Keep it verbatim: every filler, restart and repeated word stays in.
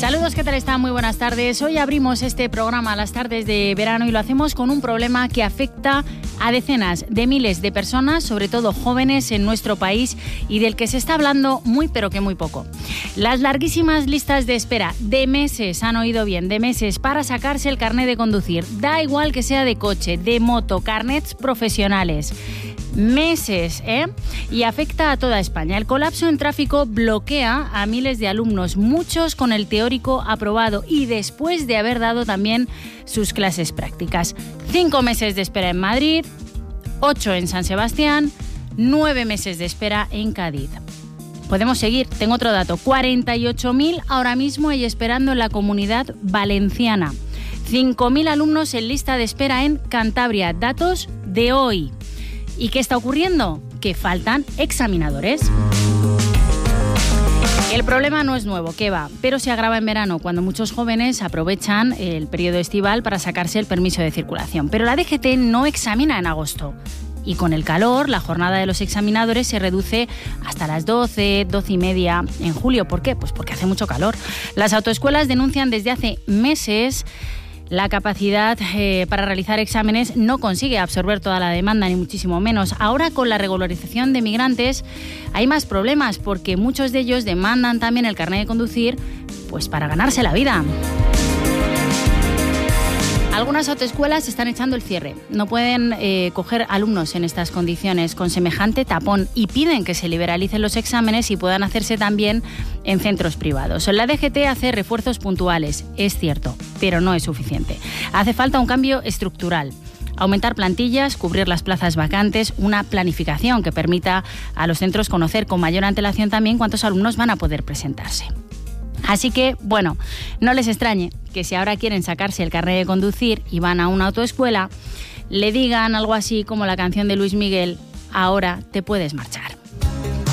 Saludos, ¿qué tal están? Muy buenas tardes. Hoy abrimos este programa a las tardes de verano y lo hacemos con un problema que afecta a decenas de miles de personas, sobre todo jóvenes en nuestro país, y del que se está hablando muy pero que muy poco. Las larguísimas listas de espera de meses, han oído bien, de meses para sacarse el carnet de conducir. Da igual que sea de coche, de moto, carnets profesionales. Meses, ¿eh? Y afecta a toda España. El colapso en tráfico bloquea a miles de alumnos, muchos con el teórico aprobado y después de haber dado también sus clases prácticas. Cinco meses de espera en Madrid, ocho en San Sebastián, nueve meses de espera en Cádiz. Podemos seguir, tengo otro dato, cuarenta y ocho mil ahora mismo hay esperando en la Comunidad Valenciana. cinco mil alumnos en lista de espera en Cantabria, datos de hoy. ¿Y qué está ocurriendo? Que faltan examinadores. El problema no es nuevo, ¿qué va? Pero se agrava en verano, cuando muchos jóvenes aprovechan el periodo estival para sacarse el permiso de circulación. Pero la D G T no examina en agosto. Y con el calor, la jornada de los examinadores se reduce hasta las doce, doce y media en julio. ¿Por qué? Pues porque hace mucho calor. Las autoescuelas denuncian desde hace meses la capacidad eh, para realizar exámenes no consigue absorber toda la demanda, ni muchísimo menos. Ahora, con la regularización de migrantes, hay más problemas porque muchos de ellos demandan también el carnet de conducir pues para ganarse la vida. Algunas autoescuelas están echando el cierre. No pueden eh, coger alumnos en estas condiciones con semejante tapón y piden que se liberalicen los exámenes y puedan hacerse también en centros privados. La D G T hace refuerzos puntuales, es cierto, pero no es suficiente. Hace falta un cambio estructural. Aumentar plantillas, cubrir las plazas vacantes, una planificación que permita a los centros conocer con mayor antelación también cuántos alumnos van a poder presentarse. Así que, bueno, no les extrañe que si ahora quieren sacarse el carnet de conducir y van a una autoescuela, le digan algo así como la canción de Luis Miguel, ahora te puedes marchar.